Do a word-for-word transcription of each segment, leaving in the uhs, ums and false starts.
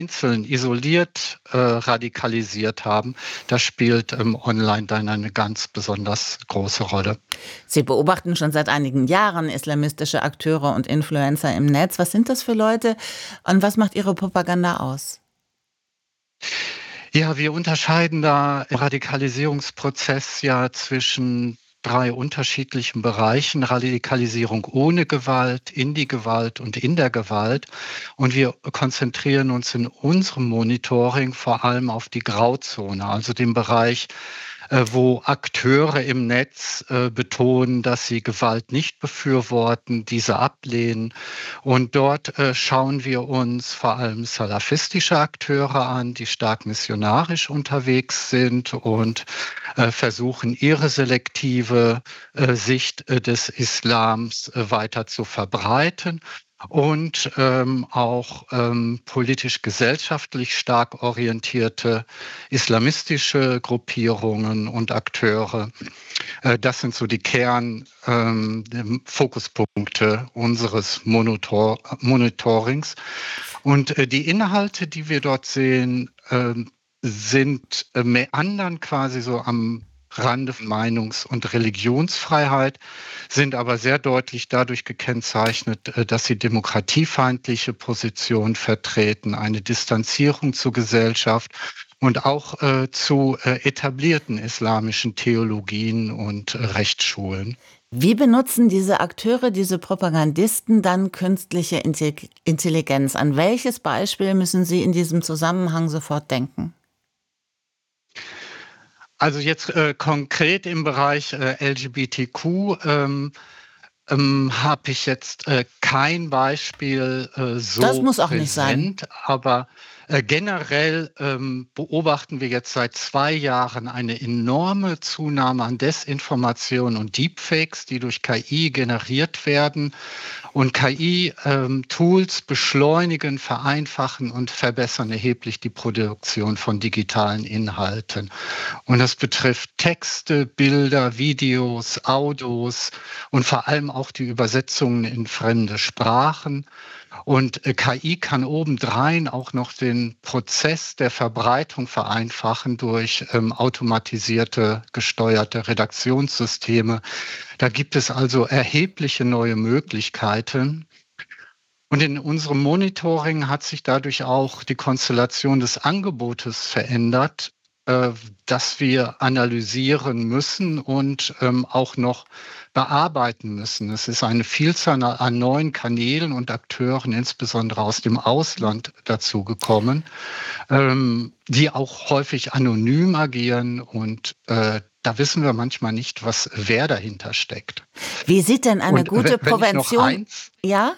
einzeln isoliert äh, radikalisiert haben, das spielt ähm, online dann eine ganz besonders große Rolle. Sie beobachten schon seit einigen Jahren islamistische Akteure und Influencer im Netz. Was sind das für Leute und was macht ihre Propaganda aus? Ja, wir unterscheiden da im Radikalisierungsprozess ja zwischen drei unterschiedlichen Bereichen: Radikalisierung ohne Gewalt, in die Gewalt und in der Gewalt. Und wir konzentrieren uns in unserem Monitoring vor allem auf die Grauzone, also den Bereich, äh, wo Akteure im Netz äh, betonen, dass sie Gewalt nicht befürworten, diese ablehnen. Und dort äh, schauen wir uns vor allem salafistische Akteure an, die stark missionarisch unterwegs sind und äh, versuchen, ihre selektive äh, Sicht äh, des Islams äh, weiter zu verbreiten. Und ähm, auch ähm, politisch-gesellschaftlich stark orientierte islamistische Gruppierungen und Akteure. Äh, das sind so die Kern ähm, Fokuspunkte unseres Monitor Monitorings. Und äh, die Inhalte, die wir dort sehen, äh, sind äh, meandern quasi so am Rande von Meinungs- und Religionsfreiheit, sind aber sehr deutlich dadurch gekennzeichnet, äh, dass sie demokratiefeindliche Positionen vertreten, eine Distanzierung zur Gesellschaft und auch äh, zu äh, etablierten islamischen Theologien und äh, Rechtsschulen. Wie benutzen diese Akteure, diese Propagandisten dann künstliche Inte- Intelligenz? An welches Beispiel müssen Sie in diesem Zusammenhang sofort denken? Also jetzt äh, konkret im Bereich äh, L G B T Q ähm, ähm, habe ich jetzt äh, kein Beispiel äh, Das so muss auch nicht sein. präsent, aber äh, generell ähm, beobachten wir jetzt seit zwei Jahren eine enorme Zunahme an Desinformation und Deepfakes, die durch K I generiert werden. Und K I-Tools beschleunigen, vereinfachen und verbessern erheblich die Produktion von digitalen Inhalten. Und das betrifft Texte, Bilder, Videos, Audios und vor allem auch die Übersetzungen in fremde Sprachen. Und äh, K I kann obendrein auch noch den Prozess der Verbreitung vereinfachen durch ähm, automatisierte, gesteuerte Redaktionssysteme. Da gibt es also erhebliche neue Möglichkeiten. Und in unserem Monitoring hat sich dadurch auch die Konstellation des Angebotes verändert, äh, das wir analysieren müssen und ähm, auch noch bearbeiten müssen. Es ist eine Vielzahl an neuen Kanälen und Akteuren, insbesondere aus dem Ausland, dazugekommen, ähm, die auch häufig anonym agieren und äh, da wissen wir manchmal nicht, was wer dahinter steckt. Wie sieht denn eine Und we- gute wenn ich noch Prävention? eins Ja?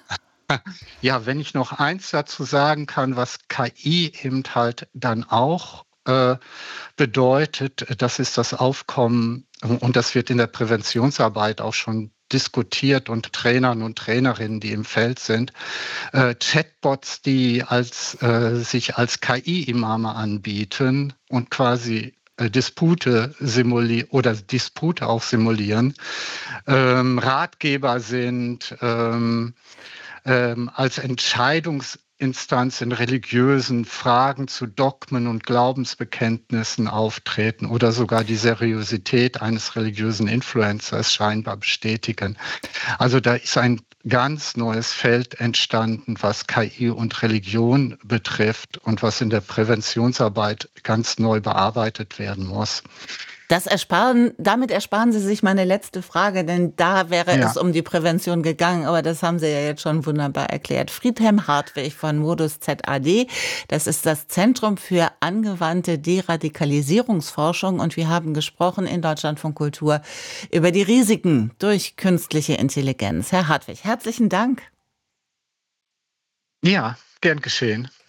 ja, wenn ich noch eins dazu sagen kann, was K I eben halt dann auch äh, bedeutet, das ist das Aufkommen, und das wird in der Präventionsarbeit auch schon diskutiert und Trainern und Trainerinnen, die im Feld sind, äh, Chatbots, die als, äh, sich als K I-Imame anbieten und quasi äh, Dispute simulieren oder Dispute auch simulieren, ähm, Ratgeber sind, ähm, ähm, als Entscheidungsinstanz in religiösen Fragen zu Dogmen und Glaubensbekenntnissen auftreten oder sogar die Seriosität eines religiösen Influencers scheinbar bestätigen. Also da ist ein ganz neues Feld entstanden, was K I und Religion betrifft und was in der Präventionsarbeit ganz neu bearbeitet werden muss. Das ersparen, damit ersparen Sie sich meine letzte Frage, denn da wäre es Ja, um die Prävention gegangen, aber das haben Sie ja jetzt schon wunderbar erklärt. Friedhelm Hartwig von Modus Z A D, das ist das Zentrum für angewandte Deradikalisierungsforschung und wir haben gesprochen in Deutschlandfunk Kultur über die Risiken durch künstliche Intelligenz. Herr Hartwig, herzlichen Dank. ja, gern geschehen.